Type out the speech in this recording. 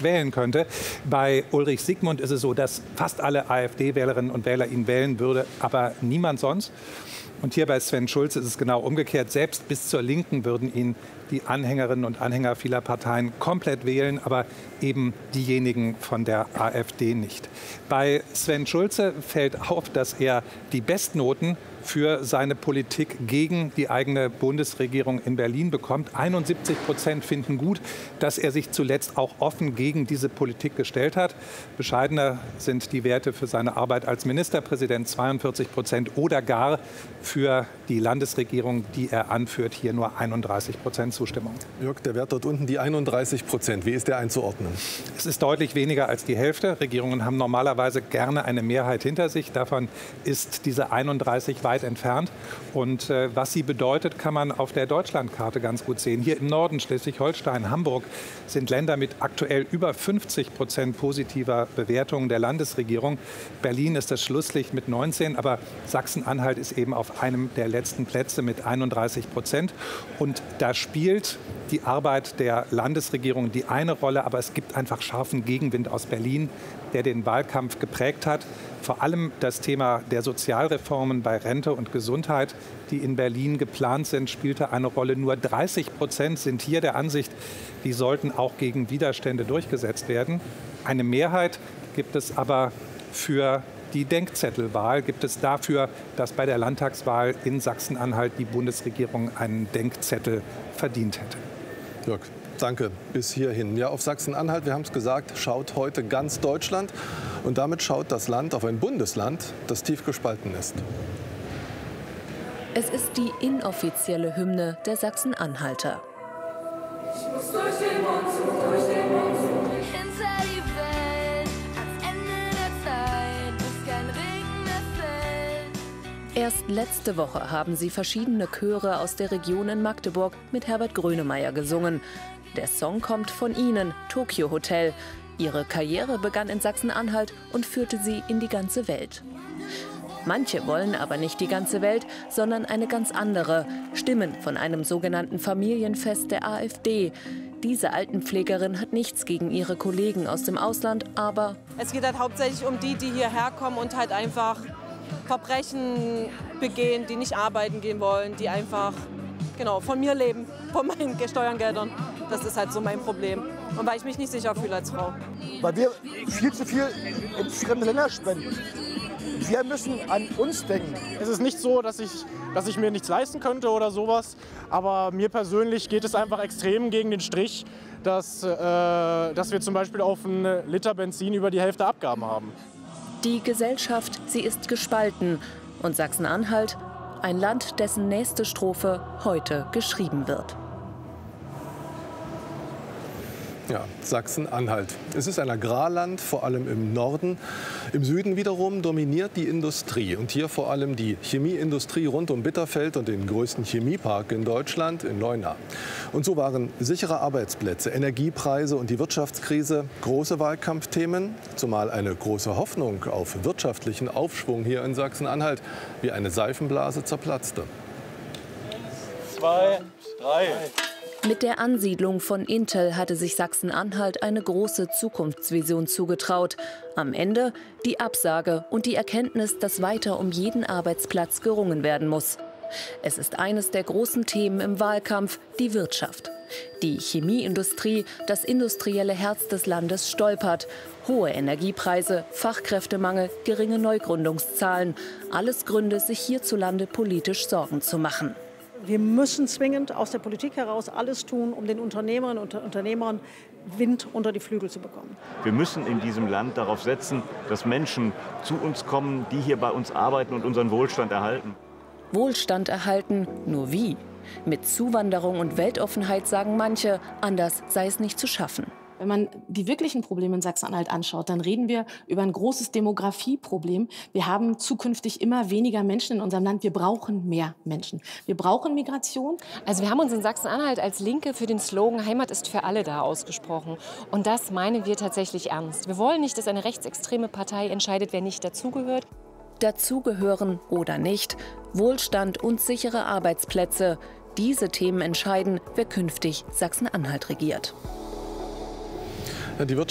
direkt wählen könnte. Bei Ulrich Siegmund ist es so, dass fast alle AfD-Wählerinnen und Wähler ihn wählen würde, aber niemand sonst. Und hier bei Sven Schulze ist es genau umgekehrt. Selbst bis zur Linken würden ihn die Anhängerinnen und Anhänger vieler Parteien komplett wählen, aber eben diejenigen von der AfD nicht. Bei Sven Schulze fällt auf, dass er die Bestnoten für seine Politik gegen die eigene Bundesregierung in Berlin bekommt. 71% finden gut, dass er sich zuletzt auch offen gegen diese Politik gestellt hat. Bescheidener sind die Werte für seine Arbeit als Ministerpräsident, 42%, oder gar für die Landesregierung, die er anführt, hier nur 31% Zustimmung. Jörg, der Wert dort unten, die 31%, wie ist der einzuordnen? Es ist deutlich weniger als die Hälfte. Regierungen haben normalerweise gerne eine Mehrheit hinter sich. Davon ist diese 31 weit entfernt. Und was sie bedeutet, kann man auf der Deutschlandkarte ganz gut sehen. Hier im Norden, Schleswig-Holstein, Hamburg, sind Länder mit aktuell über 50% positiver Bewertungen der Landesregierung. Berlin ist das Schlusslicht mit 19, aber Sachsen-Anhalt ist eben auf einem der letzten Plätze mit 31%. Und da spielt die Arbeit der Landesregierung die eine Rolle, aber es gibt einfach scharfen Gegenwind aus Berlin, der den Wahlkampf geprägt hat. Vor allem das Thema der Sozialreformen bei Rente und Gesundheit, die in Berlin geplant sind, spielte eine Rolle. Nur 30% sind hier der Ansicht, die sollten auch gegen Widerstände durchgesetzt werden. Eine Mehrheit gibt es aber für die Denkzettelwahl, gibt es dafür, dass bei der Landtagswahl in Sachsen-Anhalt die Bundesregierung einen Denkzettel verdient hätte. Jörg, danke bis hierhin. Ja, auf Sachsen-Anhalt, wir haben es gesagt, schaut heute ganz Deutschland. Und damit schaut das Land auf ein Bundesland, das tief gespalten ist. Es ist die inoffizielle Hymne der Sachsen-Anhalter. Ich muss durch den Monsun, durch den Monsun, hinter die Welt, ans Ende der Zeit, bis kein Regen mehr fällt. Erst letzte Woche haben sie verschiedene Chöre aus der Region in Magdeburg mit Herbert Grönemeyer gesungen. Der Song kommt von ihnen, Tokio Hotel. Ihre Karriere begann in Sachsen-Anhalt und führte sie in die ganze Welt. Manche wollen aber nicht die ganze Welt, sondern eine ganz andere. Stimmen von einem sogenannten Familienfest der AfD. Diese Altenpflegerin hat nichts gegen ihre Kollegen aus dem Ausland, aber es geht halt hauptsächlich um die, die hierher kommen und halt einfach Verbrechen begehen, die nicht arbeiten gehen wollen, die einfach von mir leben, von meinen Steuergeldern. Das ist halt so mein Problem. Und weil ich mich nicht sicher fühle als Frau. Weil wir viel zu viel in fremde Länder spenden. Wir müssen an uns denken. Es ist nicht so, dass ich mir nichts leisten könnte oder sowas. Aber mir persönlich geht es einfach extrem gegen den Strich, dass wir zum Beispiel auf einen Liter Benzin über die Hälfte Abgaben haben. Die Gesellschaft, sie ist gespalten. Und Sachsen-Anhalt, ein Land, dessen nächste Strophe heute geschrieben wird. Ja, Sachsen-Anhalt. Es ist ein Agrarland, vor allem im Norden. Im Süden wiederum dominiert die Industrie. Und hier vor allem die Chemieindustrie rund um Bitterfeld und den größten Chemiepark in Deutschland, in Leuna. Und so waren sichere Arbeitsplätze, Energiepreise und die Wirtschaftskrise große Wahlkampfthemen. Zumal eine große Hoffnung auf wirtschaftlichen Aufschwung hier in Sachsen-Anhalt wie eine Seifenblase zerplatzte. 2, 3. Mit der Ansiedlung von Intel hatte sich Sachsen-Anhalt eine große Zukunftsvision zugetraut. Am Ende die Absage und die Erkenntnis, dass weiter um jeden Arbeitsplatz gerungen werden muss. Es ist eines der großen Themen im Wahlkampf, die Wirtschaft. Die Chemieindustrie, das industrielle Herz des Landes, stolpert. Hohe Energiepreise, Fachkräftemangel, geringe Neugründungszahlen. Alles Gründe, sich hierzulande politisch Sorgen zu machen. Wir müssen zwingend aus der Politik heraus alles tun, um den Unternehmerinnen und Unternehmern Wind unter die Flügel zu bekommen. Wir müssen in diesem Land darauf setzen, dass Menschen zu uns kommen, die hier bei uns arbeiten und unseren Wohlstand erhalten. Wohlstand erhalten, nur wie? Mit Zuwanderung und Weltoffenheit sagen manche, anders sei es nicht zu schaffen. Wenn man die wirklichen Probleme in Sachsen-Anhalt anschaut, dann reden wir über ein großes Demografieproblem. Wir haben zukünftig immer weniger Menschen in unserem Land. Wir brauchen mehr Menschen. Wir brauchen Migration. Also wir haben uns in Sachsen-Anhalt als Linke für den Slogan Heimat ist für alle da ausgesprochen. Und das meinen wir tatsächlich ernst. Wir wollen nicht, dass eine rechtsextreme Partei entscheidet, wer nicht dazugehört. Dazugehören oder nicht, Wohlstand und sichere Arbeitsplätze. Diese Themen entscheiden, wer künftig Sachsen-Anhalt regiert. Ja, die